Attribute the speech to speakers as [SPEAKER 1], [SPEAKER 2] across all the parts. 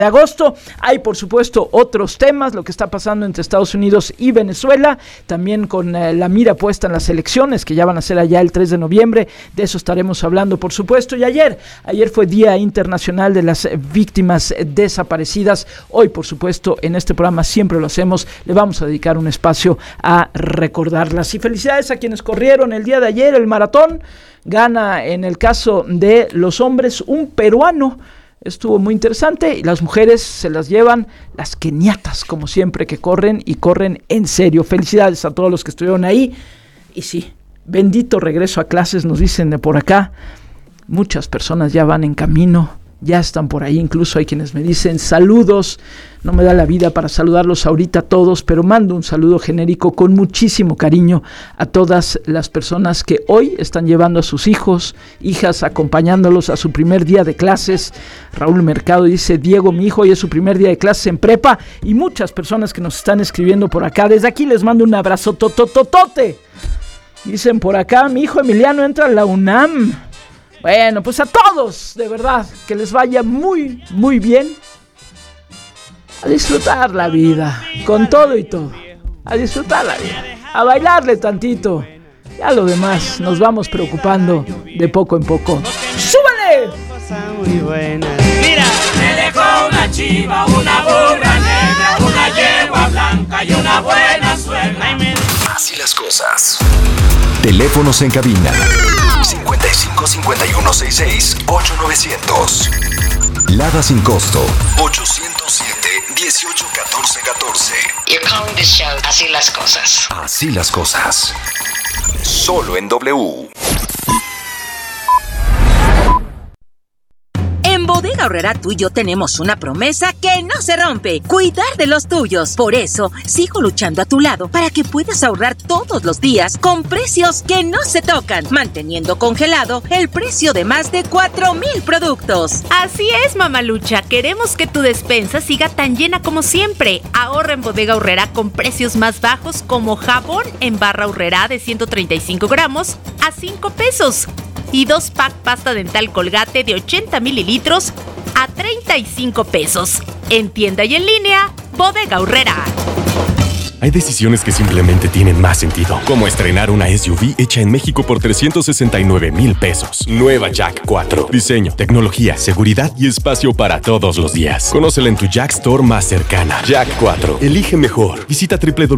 [SPEAKER 1] de agosto. Hay, por supuesto, otros temas, lo que está pasando entre Estados Unidos y Venezuela, también con la mira puesta en las elecciones que ya van a ser allá el 3 de noviembre, de eso estaremos hablando, por supuesto. Y ayer fue Día Internacional de las Víctimas Desaparecidas. Hoy, por supuesto, en este programa siempre lo hacemos, le vamos a dedicar un espacio a recordarlas. Y felicidades a quienes corrieron el día de ayer el maratón. Gana, en el caso de los hombres, un peruano. Estuvo muy interesante, y las mujeres se las llevan las keniatas, como siempre, que corren y corren en serio. Felicidades a todos los que estuvieron ahí. Y sí, bendito regreso a clases, nos dicen de por acá. Muchas personas ya van en camino, ya están por ahí, incluso hay quienes me dicen saludos. No me da la vida para saludarlos ahorita a todos, pero mando un saludo genérico con muchísimo cariño a todas las personas que hoy están llevando a sus hijos, hijas, acompañándolos a su primer día de clases. Raúl Mercado dice: Diego, mi hijo, hoy es su primer día de clases en prepa, y muchas personas que nos están escribiendo por acá. Desde aquí les mando un abrazo totototote. Dicen por acá: mi hijo Emiliano entra a la UNAM. Bueno, pues a todos, de verdad, que les vaya muy, muy bien. A disfrutar la vida, con todo y todo. A disfrutar la vida, a bailarle tantito. Ya lo demás nos vamos preocupando de poco en poco. ¡Súbale!
[SPEAKER 2] Muy buena. Mira, me dejó una chiva, una burra negra, una yegua blanca y una buena suegra.
[SPEAKER 3] Así las cosas. Teléfonos en cabina 55 51 66 8900. Lada sin costo 807 18 14 14.
[SPEAKER 4] You're calling this show Así las cosas.
[SPEAKER 3] Así las cosas. Solo en W.
[SPEAKER 5] En Bodega Aurrerá tú y yo tenemos una promesa que no se rompe: cuidar de los tuyos. Por eso, sigo luchando a tu lado para que puedas ahorrar todos los días con precios que no se tocan, manteniendo congelado el precio de más de 4,000 productos.
[SPEAKER 6] Así es, Mamalucha. Queremos que tu despensa siga tan llena como siempre. Ahorra en Bodega Aurrerá con precios más bajos, como jabón en barra Aurrerá de 135 gramos a 5 pesos. Y 2 pack pasta dental Colgate de 80 mililitros a 35 pesos. En tienda y en línea, Bodega Aurrerá.
[SPEAKER 7] Hay decisiones que simplemente tienen más sentido, como estrenar una SUV hecha en México por 369,000 pesos. Nueva Jack 4. Diseño, tecnología, seguridad y espacio para todos los días. Conócela en tu Jack Store más cercana. Jack 4. Elige mejor. Visita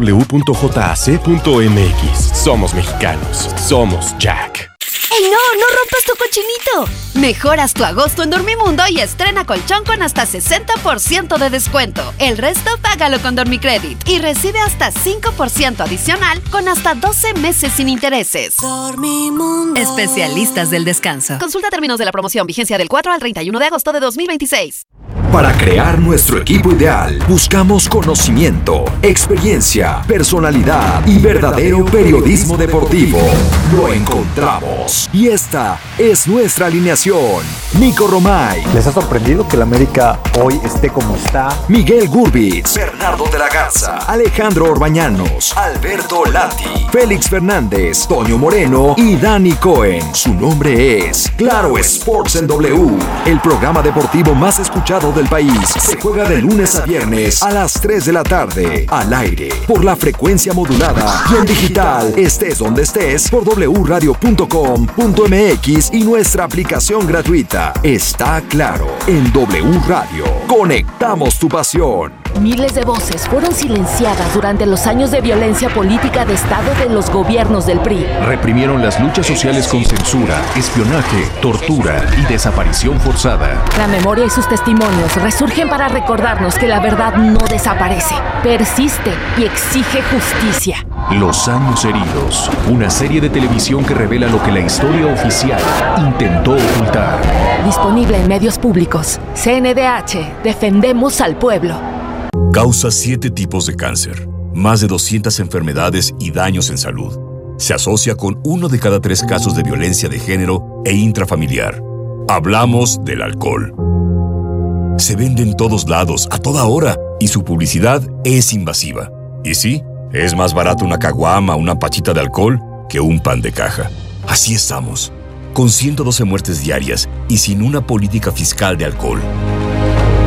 [SPEAKER 7] www.jac.mx. Somos mexicanos. Somos Jack.
[SPEAKER 8] ¡Ey, no rompas tu cochinito! Mejoras tu agosto en Dormimundo y estrena colchón con hasta 60% de descuento. El resto págalo con Dormicredit y recibe hasta 5% adicional con hasta 12 meses sin intereses. Dormimundo. Especialistas del descanso. Consulta términos de la promoción, vigencia del 4 al 31 de agosto de 2026.
[SPEAKER 3] Para crear nuestro equipo ideal, buscamos conocimiento, experiencia, personalidad y verdadero periodismo deportivo. Lo encontramos. Y esta es nuestra alineación. Nico Romay.
[SPEAKER 9] ¿Les ha sorprendido que el América hoy esté como está?
[SPEAKER 3] Miguel Gurbitz. Bernardo de la Garza. Alejandro Orbañanos. Alberto Lati. Félix Fernández. Toño Moreno y Dani Cohen. Su nombre es Claro Sports en W. El programa deportivo más escuchado del país. Se juega de lunes a viernes a las 3 de la tarde. Al aire, por la frecuencia modulada. Y en digital, estés donde estés, por wradio.com.mx y nuestra aplicación gratuita. Está claro, en W Radio. Conectamos tu pasión.
[SPEAKER 10] Miles de voces fueron silenciadas durante los años de violencia política de Estado de los gobiernos del PRI.
[SPEAKER 11] Reprimieron las luchas sociales con censura, espionaje, tortura y desaparición forzada.
[SPEAKER 10] La memoria y sus testimonios resurgen para recordarnos que la verdad no desaparece, persiste y exige justicia.
[SPEAKER 11] Los años heridos, una serie de televisión que revela lo que la historia oficial intentó ocultar.
[SPEAKER 10] Disponible en medios públicos. CNDH, defendemos al pueblo.
[SPEAKER 12] Causa 7 tipos de cáncer, más de 200 enfermedades y daños en salud. Se asocia con 1 de cada 3 casos de violencia de género e intrafamiliar. Hablamos del alcohol. Se vende en todos lados, a toda hora, y su publicidad es invasiva. Y sí, es más barato una caguama, una pachita de alcohol, que un pan de caja. Así estamos, con 112 muertes diarias y sin una política fiscal de alcohol.